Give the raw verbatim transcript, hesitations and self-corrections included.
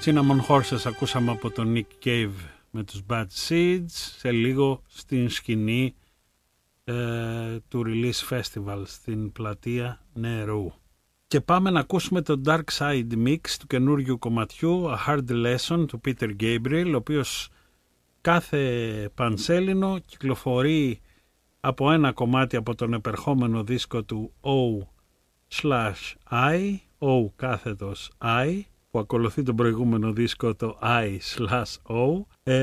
Cinnamon Horses ακούσαμε από τον Nick Cave με τους Bad Seeds, σε λίγο στην σκηνή ε, του Release Festival στην πλατεία Νερού. Και πάμε να ακούσουμε το Dark Side Mix του καινούριου κομματιού A Hard Lesson του Peter Gabriel, ο οποίος κάθε πανσέλινο κυκλοφορεί από ένα κομμάτι από τον επερχόμενο δίσκο του O slash I, O κάθετος I, που ακολουθεί τον προηγούμενο δίσκο το I slash O. Ε,